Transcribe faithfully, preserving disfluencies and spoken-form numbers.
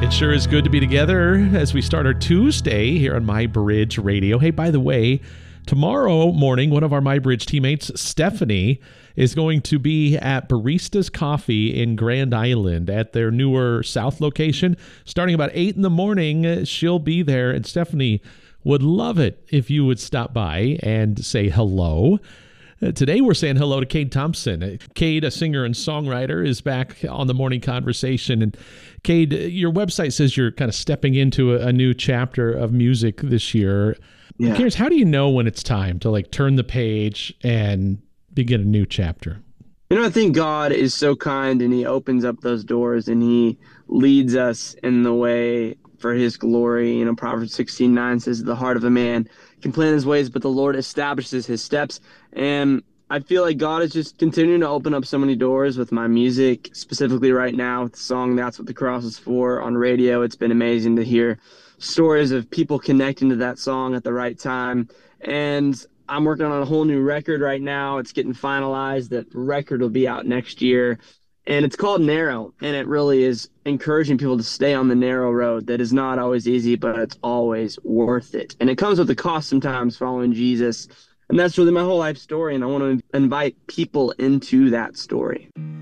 It sure is good to be together as we start our Tuesday here on MyBridge Radio. Hey, by the way, tomorrow morning, one of our MyBridge teammates, Stephanie, is going to be at Baristas Coffee in Grand Island at their newer South location. Starting about eight in the morning, she'll be there, and Stephanie would love it if you would stop by and say hello. Uh, today, we're saying hello to Cade Thompson. Cade, a singer and songwriter, is back on the Morning Conversation. And Cade, your website says you're kind of stepping into a, a new chapter of music this year. Yeah. I'm curious, how do you know when it's time to like turn the page and begin a new chapter? You know, I think God is so kind, and he opens up those doors and he leads us in the way for his glory. You know, Proverbs sixteen nine says, the heart of a man can plan his ways, but the Lord establishes his steps. And I feel like God is just continuing to open up so many doors with my music, specifically right now with the song That's What the Cross Is For on radio. It's been amazing to hear stories of people connecting to that song at the right time. And I'm working on a whole new record right now. It's getting finalized. That record will be out next year. And it's called Narrow, and it really is encouraging people to stay on the narrow road that is not always easy, but it's always worth it. And it comes with a cost sometimes following Jesus. And that's really my whole life story, and I want to invite people into that story.